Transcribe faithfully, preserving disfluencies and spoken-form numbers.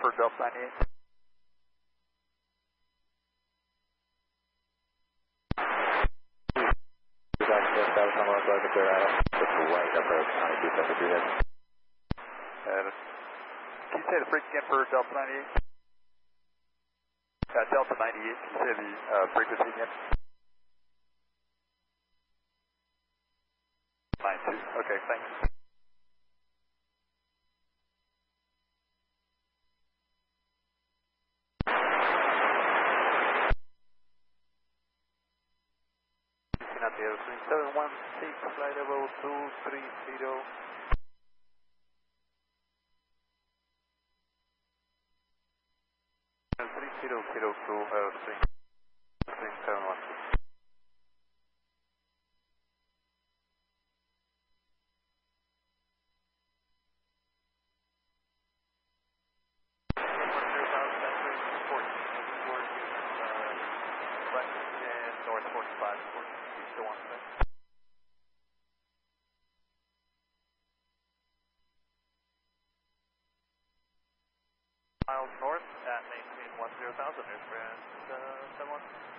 for Delta ninety-eight. Uh, can you say the frequency again for Delta ninety-eight? Uh, Delta ninety-eight, can you say the uh, frequency again? nine two, okay, thanks. seven one six, flight level two three zero. three zero zero two, uh, three, three seven one six. North forty-five, you still want to miles north at maintain one zero thousand, there's brand uh, seven one.